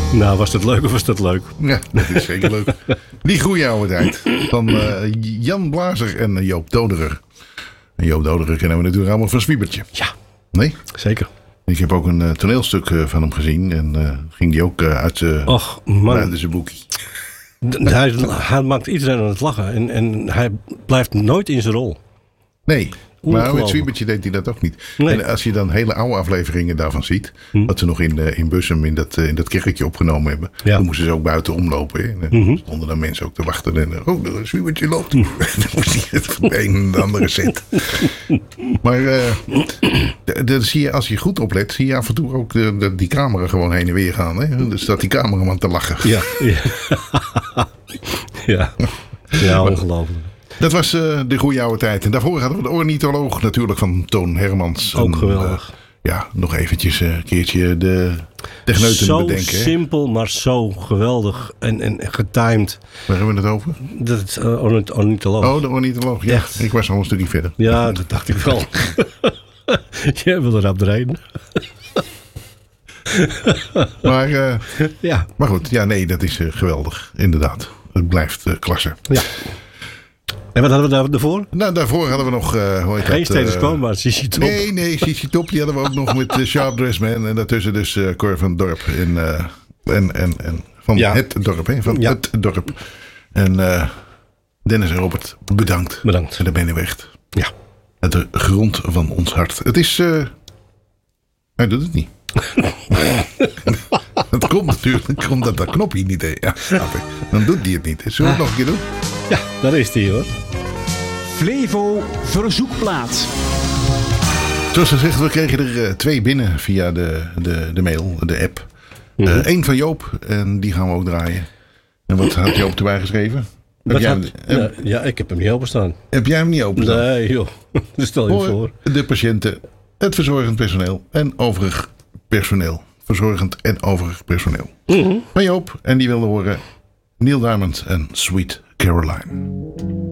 Nou, was dat leuk of was dat leuk? Ja, dat is zeker leuk. Die goede oude tijd van Jan Blazer en Joop Doderer. En Joop Doderer kennen we natuurlijk allemaal van Zwiebertje. Ja. Nee? Zeker. Ik heb ook een toneelstuk van hem gezien. En ging die ook uit zijn boekie. Hij maakt iedereen aan het lachen. En hij blijft nooit in zijn rol. Nee. Maar met Zwiebertje deed hij dat ook niet. Nee. En als je dan hele oude afleveringen daarvan ziet. Wat ze nog in Bussum in dat kerkje opgenomen hebben. Ja. Dan moesten ze ook buiten omlopen. En stonden dan mensen ook te wachten. En Zwiebertje loopt. Dan moest hij het van de een en de andere zet. Maar dan zie je, als je goed oplet. Zie je af en toe ook die camera gewoon heen en weer gaan. Hè? Dus staat die cameraman te lachen. Ja. Ja, ongelooflijk. Dat was de goede oude tijd. En daarvoor hadden we de ornitholoog natuurlijk van Toon Hermans. Ook geweldig. Nog eventjes een keertje de techneuten zo bedenken. Zo simpel, maar zo geweldig en getimed. Waar hebben we het over? Dat is ornitholoog. Oh, de ornitholoog. Ja, echt. Ik was al een stukje verder. Ja, dat dacht ik wel. Jij wil erop rijden. Maar goed, dat is geweldig. Inderdaad. Het blijft klasse. Ja. En wat hadden we daarvoor? Nou, daarvoor hadden we nog... Geen status quo, maar Sissy Top. Nee, Sissy Top. Die hadden we ook nog met Sharp Dressed Man. En daartussen dus Cor van het Dorp. En van het dorp. Hè? Van het dorp. En Dennis en Robert, bedankt. Bedankt. En daar ben je echt. Ja. Uit de grond van ons hart. Het is... Hij doet het niet. Dat komt natuurlijk omdat dat knopje niet deed. Ja, dan doet hij het niet. Zullen we het nog een keer doen? Ja, daar is hij hoor. Flevo verzoekplaat. Zoals gezegd, we kregen er 2 binnen via de mail, de app. 1 van Joop en die gaan we ook draaien. En wat had Joop erbij geschreven? Ik heb hem niet openstaan. Heb jij hem niet openstaan? Nee joh, dus stel je voor. De patiënten, het verzorgend personeel en overig personeel. Verzorgend en overig personeel. Van Joop en die wilde horen Neil Diamond en Sweet Caroline.